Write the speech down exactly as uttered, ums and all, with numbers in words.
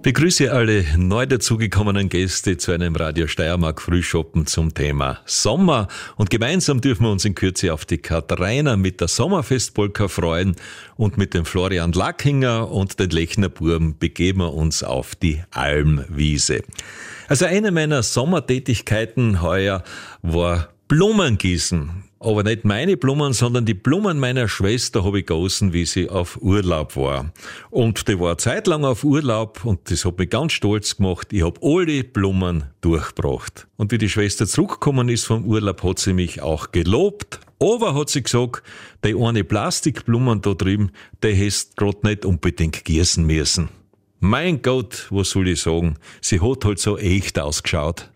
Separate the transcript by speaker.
Speaker 1: Begrüße alle neu dazugekommenen Gäste zu einem Radio Steiermark Frühschoppen zum Thema Sommer. Und gemeinsam dürfen wir uns in Kürze auf die Katreiner mit der Sommerfestpolka freuen. Und mit dem Florian Lackinger und den Lechner Buben begeben wir uns auf die Almwiese. Also eine meiner Sommertätigkeiten heuer war Blumengießen. Aber nicht meine Blumen, sondern die Blumen meiner Schwester habe ich gegossen, wie sie auf Urlaub war. Und die war zeitlang auf Urlaub und das hat mich ganz stolz gemacht. Ich habe alle Blumen durchgebracht. Und wie die Schwester zurückgekommen ist vom Urlaub, hat sie mich auch gelobt. Aber hat sie gesagt, die eine Plastikblumen da drüben, die hättest grad nicht unbedingt gießen müssen. Mein Gott, was soll ich sagen? Sie hat halt so echt ausgeschaut.